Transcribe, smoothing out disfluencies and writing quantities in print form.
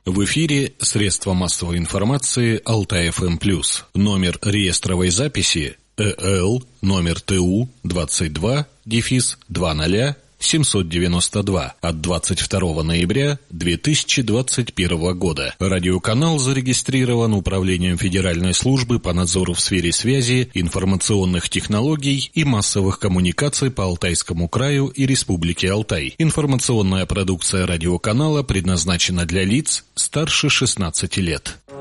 В эфире средства массовой информации Алтай-ФМ+. Номер реестровой записи ЭЛ номер ТУ 22-20-792 от 22 ноября 2021 года. Радиоканал зарегистрирован Управлением Федеральной службы по надзору в сфере связи, информационных технологий и массовых коммуникаций по Алтайскому краю и Республике Алтай. Информационная продукция радиоканала предназначена для лиц старше 16 лет.